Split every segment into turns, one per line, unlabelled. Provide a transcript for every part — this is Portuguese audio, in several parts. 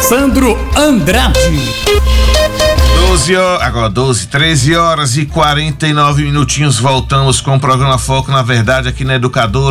Sandro Andrade.
13 horas e 49 minutinhos, voltamos com o programa Foco na Verdade aqui na Educadora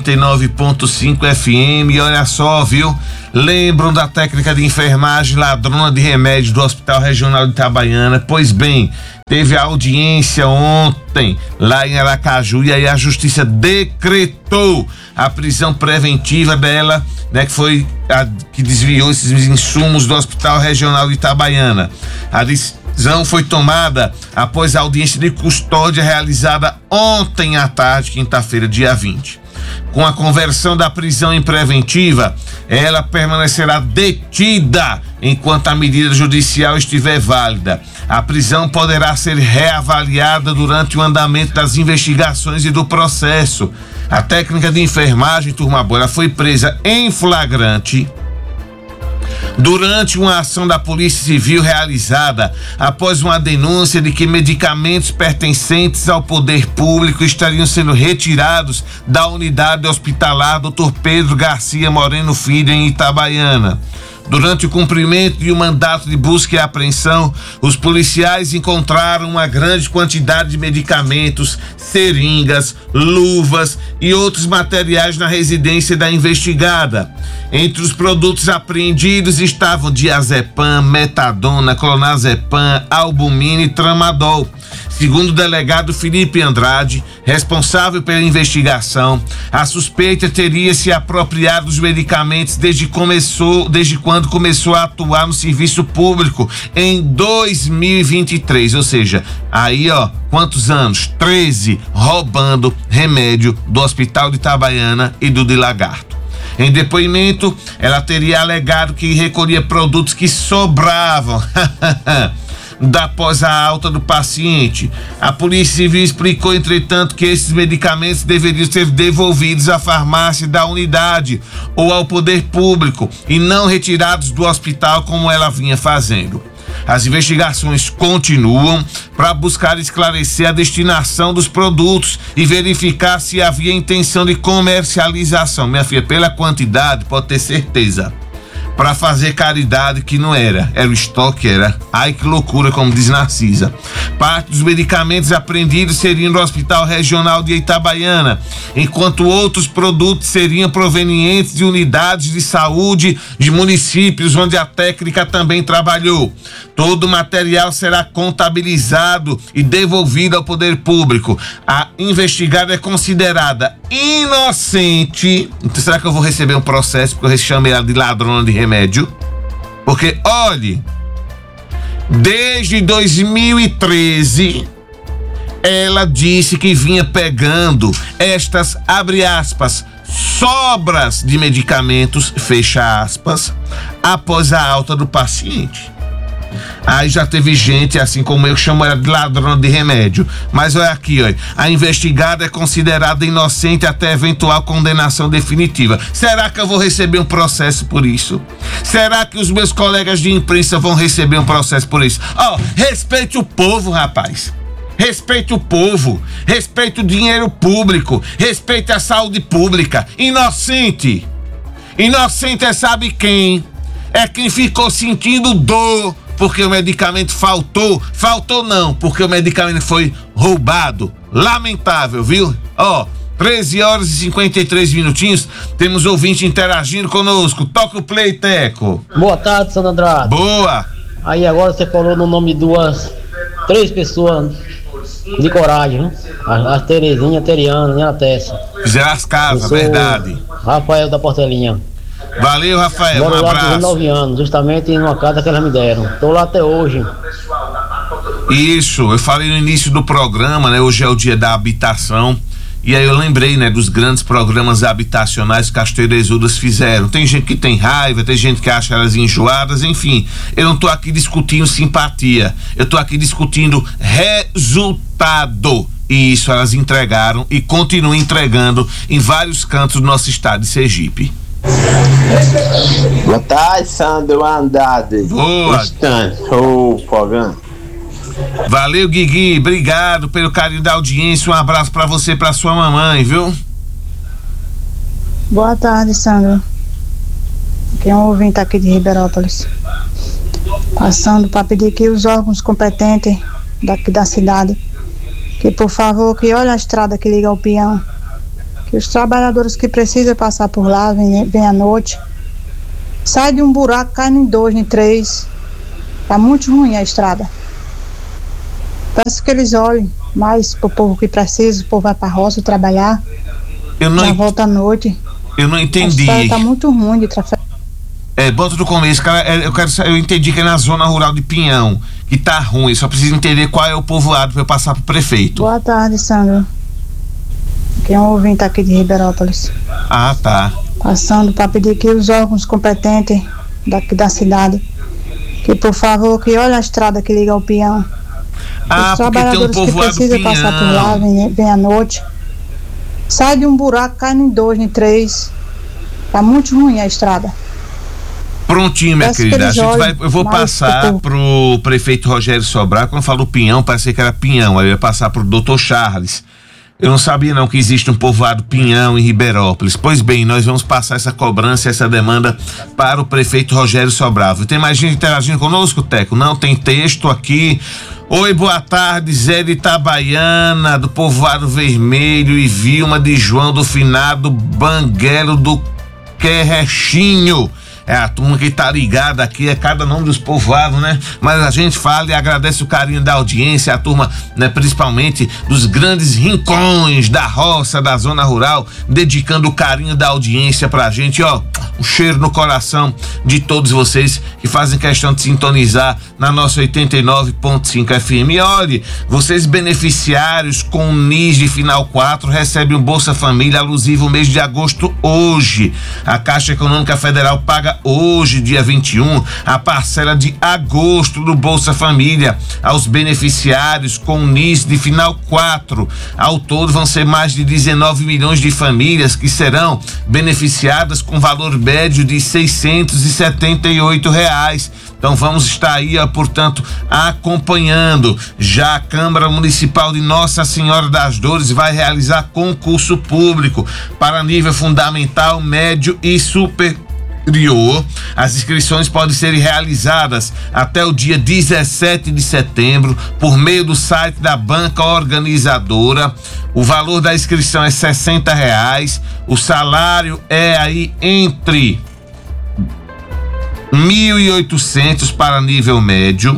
89.5 FM. E olha só, viu? Lembram da técnica de enfermagem ladrona de remédio do Hospital Regional de Itabaiana? Pois bem, teve a audiência ontem lá em Aracaju e aí a justiça decretou a prisão preventiva dela, né, que foi a que desviou esses insumos do Hospital Regional de Itabaiana. A decisão foi tomada após a audiência de custódia realizada ontem à tarde, quinta-feira, dia 20. Com a conversão da prisão em preventiva, ela permanecerá detida enquanto a medida judicial estiver válida. A prisão poderá ser reavaliada durante o andamento das investigações e do processo. A técnica de enfermagem, turma boa, ela foi presa em flagrante durante uma ação da Polícia Civil realizada após uma denúncia de que medicamentos pertencentes ao poder público estariam sendo retirados da unidade hospitalar Dr. Pedro Garcia Moreno Filho, em Itabaiana. Durante o cumprimento de um mandato de busca e apreensão, os policiais encontraram uma grande quantidade de medicamentos, seringas, luvas e outros materiais na residência da investigada. Entre os produtos apreendidos estavam diazepam, metadona, clonazepam, albumina e tramadol. Segundo o delegado Felipe Andrade, responsável pela investigação, a suspeita teria se apropriado dos medicamentos desde quando começou a atuar no serviço público em 2023, ou seja, aí quantos anos? 13, roubando remédio do Hospital de Itabaiana e do de Lagarto. Em depoimento, ela teria alegado que recolhia produtos que sobravam após a alta do paciente. A Polícia Civil explicou, entretanto, que esses medicamentos deveriam ser devolvidos à farmácia da unidade ou ao poder público e não retirados do hospital como ela vinha fazendo. As investigações continuam para buscar esclarecer a destinação dos produtos e verificar se havia intenção de comercialização. Minha filha, pela quantidade, pode ter certeza. Para fazer caridade que não era o estoque, era. Ai, que loucura, como diz Narcisa. Parte dos medicamentos apreendidos seriam do Hospital Regional de Itabaiana, enquanto outros produtos seriam provenientes de unidades de saúde de municípios onde a técnica também trabalhou. Todo o material será contabilizado e devolvido ao poder público. A investigada é considerada inocente. Então, será que eu vou receber um processo porque eu chamei ela de ladrona de remédio? Porque, olhe, desde 2013 ela disse que vinha pegando estas, abre aspas, sobras de medicamentos, fecha aspas, após a alta do paciente. Aí já teve gente, assim como eu, que chamou ela de ladrona de remédio. Mas olha aqui, olha, a investigada é considerada inocente até eventual condenação definitiva. Será que eu vou receber um processo por isso? Será que os meus colegas de imprensa vão receber um processo por isso? Respeite o povo, rapaz. Respeite o povo, respeite o dinheiro público, respeite a saúde pública. Inocente é sabe quem? É quem ficou sentindo dor porque o medicamento faltou não, porque o medicamento foi roubado. Lamentável, viu? 13 horas e 53 minutinhos, temos ouvinte interagindo conosco. Toca o play, Teco.
Boa tarde, Sandro Andrade.
Boa.
Aí agora você falou no nome de três pessoas de coragem, né? A Terezinha, a Teriana e a Tessa.
Fizeram as casas, verdade.
Rafael da Portelinha.
Valeu, Rafael,
moro
um abraço.
Lá 19 anos, justamente numa casa que elas me deram. Estou lá até hoje.
Isso, eu falei no início do programa, né? Hoje é o dia da habitação. E aí eu lembrei, né, dos grandes programas habitacionais que as Terezudas fizeram. Tem gente que tem raiva, tem gente que acha elas enjoadas, enfim. Eu não tô aqui discutindo simpatia. Eu tô aqui discutindo resultado. E isso elas entregaram e continuam entregando em vários cantos do nosso estado de Sergipe.
Boa tarde, Sandro Andrade.
Boa.
Programa.
Valeu, Guigui, obrigado pelo carinho da audiência, um abraço pra você e pra sua mamãe, viu?
Boa tarde, Sandro.
que é um ouvinte aqui de Ribeirópolis, passando para pedir que os órgãos competentes daqui da cidade, que por favor, que olhe a estrada que liga ao peão, que os trabalhadores que precisam passar por lá, vem à noite, sai de um buraco, cai em 2, em 3, tá muito ruim a estrada. Peço que eles olhem mais pro povo que precisa, o povo vai pra roça trabalhar, já volta à noite.
Eu não entendi.
A estrada tá muito ruim de trafego.
Bota do começo, cara, eu entendi que é na zona rural de Pinhão, que tá ruim, só preciso entender qual é o povoado pra eu passar pro prefeito.
Boa tarde, Sandro. Que é um ouvinte aqui de Ribeirópolis.
Ah, tá.
Passando para pedir que os órgãos competentes daqui da cidade, que por favor, que olhe a estrada que liga ao peão. Os trabalhadores que precisam passar por lá, vem à noite, sai de um buraco, cai em 2, em 3, tá muito ruim a estrada.
Prontinho, minha querida, eu vou passar pro prefeito Rogério Sobral. Quando eu falo Pinhão, parecia que era Pinhão, aí eu ia passar pro doutor Charles. Eu não sabia não que existe um povoado Pinhão em Ribeirópolis. Pois bem, nós vamos passar essa cobrança, essa demanda para o prefeito Rogério Sobral. Tem mais gente interagindo conosco, Teco? Não, tem texto aqui. Oi, boa tarde, Zé de Itabaiana, do povoado Vermelho, e Vilma de João do finado Banguelo do Querrechinho. É a turma que tá ligada aqui, é cada nome dos povoados, né? Mas a gente fala e agradece o carinho da audiência, a turma, né, principalmente dos grandes rincões da roça, da zona rural, dedicando o carinho da audiência pra gente, ó. Um cheiro no coração de todos vocês que fazem questão de sintonizar na nossa 89.5 FM. E olhe, vocês beneficiários com NIS de final 4 recebem o Bolsa Família alusivo mês de agosto hoje. A Caixa Econômica Federal paga hoje, dia 21, a parcela de agosto do Bolsa Família aos beneficiários com NIS de final 4. Ao todo vão ser mais de 19 milhões de famílias que serão beneficiadas com valor médio de R$678. Então vamos estar aí, portanto, acompanhando. Já a Câmara Municipal de Nossa Senhora das Dores vai realizar concurso público para nível fundamental, médio e superior. As inscrições podem ser realizadas até o dia 17 de setembro por meio do site da banca organizadora. O valor da inscrição é R$60. O salário é aí entre 1.800 para nível médio,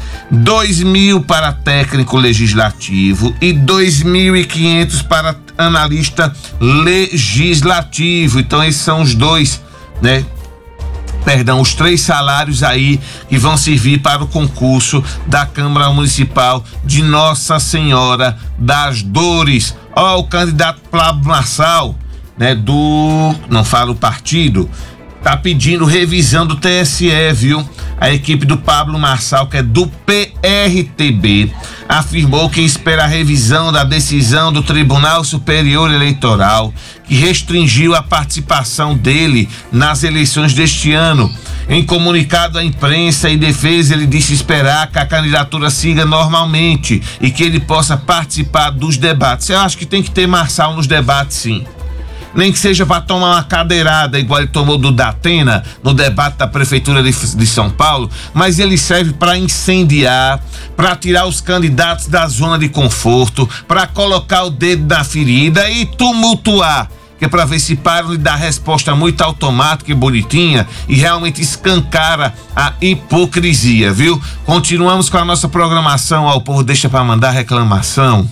2.000 para técnico legislativo e 2.500 para analista legislativo. Então esses são os dois, né? Perdão, os 3 salários aí que vão servir para o concurso da Câmara Municipal de Nossa Senhora das Dores. Ó, o candidato Pablo Marçal, né, não fala o partido, tá pedindo revisão do TSE, viu? A equipe do Pablo Marçal, que é do PRTB, afirmou que espera a revisão da decisão do Tribunal Superior Eleitoral, que restringiu a participação dele nas eleições deste ano. Em comunicado à imprensa e defesa, ele disse esperar que a candidatura siga normalmente e que ele possa participar dos debates. Eu acho que tem que ter Marçal nos debates, sim. Nem que seja para tomar uma cadeirada, igual ele tomou do Datena, no debate da Prefeitura de São Paulo, mas ele serve para incendiar, para tirar os candidatos da zona de conforto, para colocar o dedo na ferida e tumultuar, que é para ver se param de dar resposta muito automática e bonitinha e realmente escancara a hipocrisia, viu? Continuamos com a nossa programação. O povo deixa para mandar reclamação.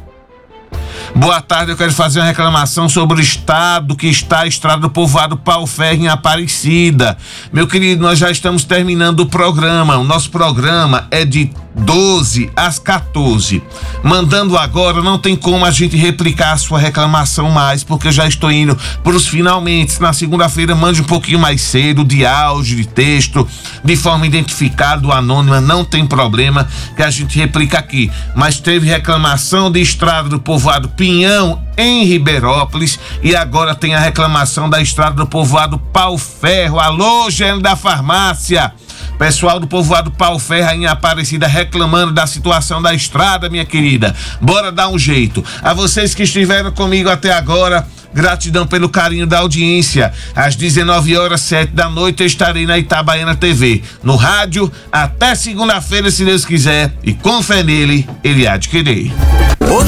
Boa tarde, eu quero fazer uma reclamação sobre o estado que está a estrada do povoado Pau Ferro em Aparecida. Meu querido, nós já estamos terminando o programa. O nosso programa é de 12 às 14. Mandando agora, não tem como a gente replicar a sua reclamação mais, porque eu já estou indo para os finalmente. Na segunda-feira, mande um pouquinho mais cedo, de áudio, de texto, de forma identificada, anônima, não tem problema que a gente replica aqui. Mas teve reclamação de estrada do povoado Pinhão em Ribeirópolis e agora tem a reclamação da estrada do povoado Pau Ferro. Alô, gênio da farmácia! Pessoal do povoado Pau Ferra em Aparecida reclamando da situação da estrada, minha querida. Bora dar um jeito. A vocês que estiveram comigo até agora, gratidão pelo carinho da audiência. Às 19h07 da noite eu estarei na Itabaiana TV, no rádio, até segunda-feira, se Deus quiser, e com fé nele, ele há de querer.